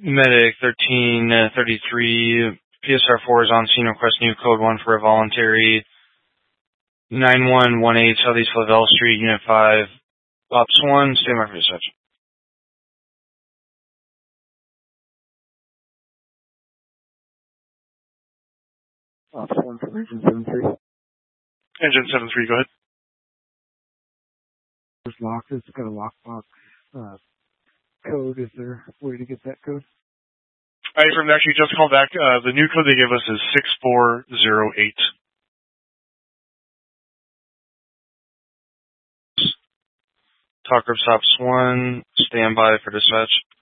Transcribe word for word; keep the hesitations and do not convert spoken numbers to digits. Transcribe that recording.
Medic thirteen thirty-three, P S R four is on scene, request new code one for a voluntary. nine one one eight Southeast Lavelle Street, Unit five, Ops one, stand by for dispatch. Ops one for Engine seven three. Engine seven three, go ahead. It's locked. It's got a lockbox uh, code. Is there a way to get that code? I from actually just called back. Uh, the new code they give us is six four zero eight. Talk Group Ops one, stand by for dispatch.